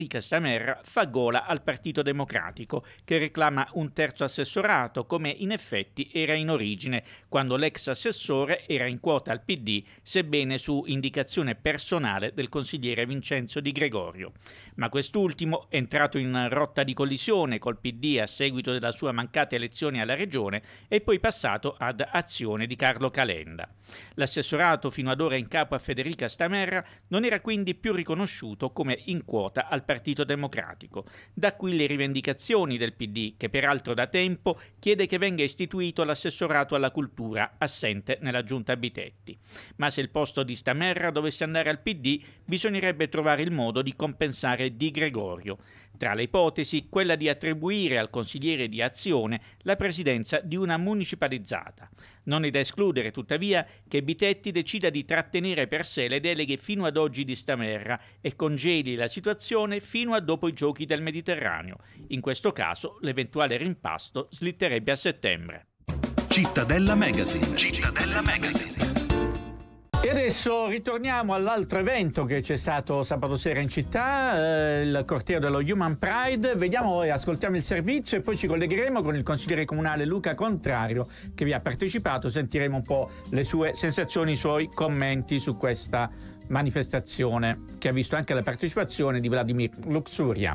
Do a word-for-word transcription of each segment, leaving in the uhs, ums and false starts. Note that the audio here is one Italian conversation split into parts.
Stamerra fa gola al Partito Democratico, che reclama un terzo assessorato, come in effetti era in origine, quando l'ex assessore era in quota al P D, sebbene su indicazione personale del consigliere Vincenzo Di Gregorio. Ma quest'ultimo, entrato in rotta di collisione col P D a seguito della sua mancata elezione alla Regione, è poi passato ad Azione di Carlo Calenda. L'assessorato fino ad ora in capo a Federica Stamerra non era quindi più riconosciuto come in quota al Partito Democratico. Da qui le rivendicazioni del P D, che peraltro da tempo chiede che venga istituito l'assessorato alla cultura, assente nella giunta Bitetti. Ma se il posto di Stamerra dovesse andare al P D, bisognerebbe trovare il modo di compensare Di Gregorio. Tra le ipotesi, quella di attribuire al consigliere di Azione la presidenza di una municipalizzata. Non è da escludere, tuttavia, che Bitetti decida di trattenere per sé le deleghe fino ad oggi di Stamerra e congeli la situazione fino a dopo i Giochi del Mediterraneo. In questo caso, l'eventuale rimpasto slitterebbe a settembre. Cittadella Magazine. Cittadella Magazine. E adesso ritorniamo all'altro evento che c'è stato sabato sera in città, eh, il corteo dello Human Pride. Vediamo e ascoltiamo il servizio e poi ci collegheremo con il consigliere comunale Luca Contrario, che vi ha partecipato. Sentiremo un po' le sue sensazioni, i suoi commenti su questa manifestazione che ha visto anche la partecipazione di Vladimir Luxuria.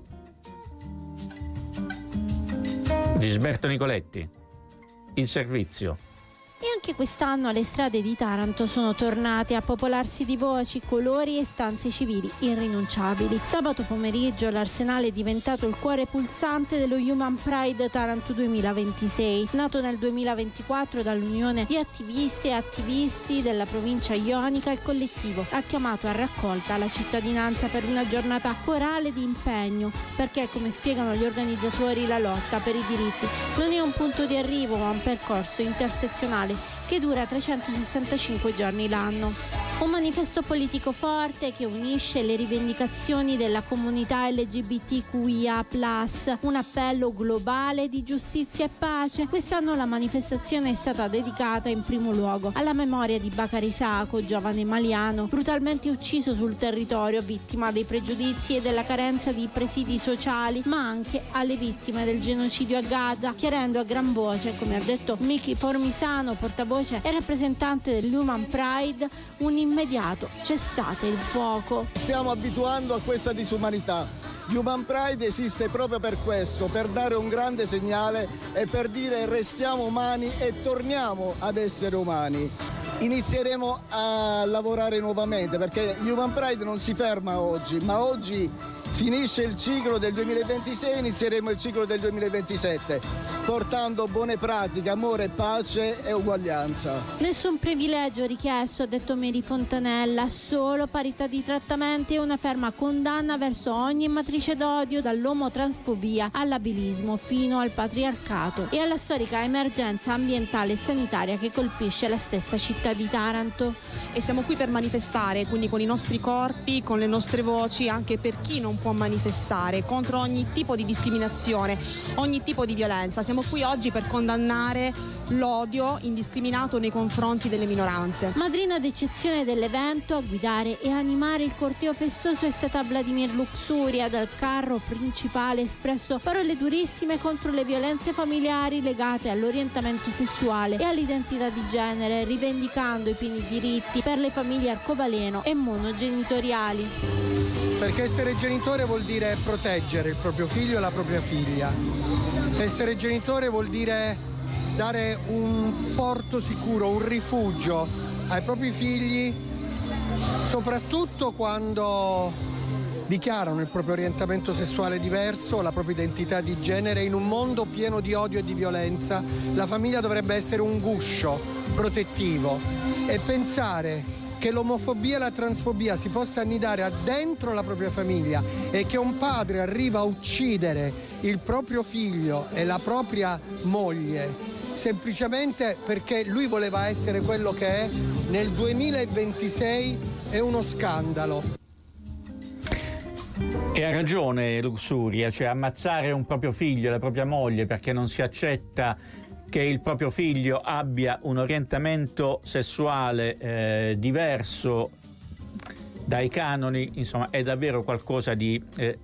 Gisberto Nicoletti, il servizio. E anche quest'anno le strade di Taranto sono tornate a popolarsi di voci, colori e istanze civili irrinunciabili. Sabato pomeriggio l'Arsenale è diventato il cuore pulsante dello Human Pride Taranto duemilaventisei, nato nel duemilaventiquattro dall'unione di attivisti e attivisti della provincia ionica. Il collettivo ha chiamato a raccolta la cittadinanza per una giornata corale di impegno, perché, come spiegano gli organizzatori, la lotta per i diritti non è un punto di arrivo ma un percorso intersezionale che dura trecentosessantacinque giorni l'anno. Un manifesto politico forte che unisce le rivendicazioni della comunità L G B T Q I A plus, un appello globale di giustizia e pace. Quest'anno la manifestazione è stata dedicata in primo luogo alla memoria di Bakary Sako, giovane maliano brutalmente ucciso sul territorio, vittima dei pregiudizi e della carenza di presidi sociali, ma anche alle vittime del genocidio a Gaza, chiarendo a gran voce, come ha detto Miki Formisano, portavoce e rappresentante dell'Human Pride, un immediato cessate il fuoco. Stiamo abituando a questa disumanità. Human Pride esiste proprio per questo, per dare un grande segnale e per dire restiamo umani e torniamo ad essere umani. Inizieremo a lavorare nuovamente perché Human Pride non si ferma oggi, ma oggi finisce il ciclo del duemilaventisei, inizieremo il ciclo del duemilaventisette, portando buone pratiche, amore, pace e uguaglianza. Nessun privilegio richiesto, ha detto Mary Fontanella, solo parità di trattamenti e una ferma condanna verso ogni matrice d'odio, dall'omotransfobia all'abilismo fino al patriarcato e alla storica emergenza ambientale e sanitaria che colpisce la stessa città di Taranto. E siamo qui per manifestare, quindi con i nostri corpi, con le nostre voci, anche per chi non può manifestare, contro ogni tipo di discriminazione, ogni tipo di violenza. Siamo qui oggi per condannare l'odio indiscriminato nei confronti delle minoranze. Madrina d'eccezione dell'evento, a guidare e animare il corteo festoso è stata Vladimir Luxuria. Dal carro principale ha espresso parole durissime contro le violenze familiari legate all'orientamento sessuale e all'identità di genere, rivendicando i pieni diritti per le famiglie arcobaleno e monogenitoriali. Perché essere genitore vuol dire proteggere il proprio figlio e la propria figlia. Essere genitore vuol dire dare un porto sicuro, un rifugio ai propri figli, soprattutto quando dichiarano il proprio orientamento sessuale diverso, la propria identità di genere. In un mondo pieno di odio e di violenza, la famiglia dovrebbe essere un guscio protettivo, e pensare che l'omofobia e la transfobia si possa annidare dentro la propria famiglia e che un padre arriva a uccidere il proprio figlio e la propria moglie semplicemente perché lui voleva essere quello che è, nel duemilaventisei è uno scandalo. E ha ragione Luxuria, cioè ammazzare un proprio figlio e la propria moglie perché non si accetta che il proprio figlio abbia un orientamento sessuale eh, diverso dai canoni, insomma è davvero qualcosa di eh,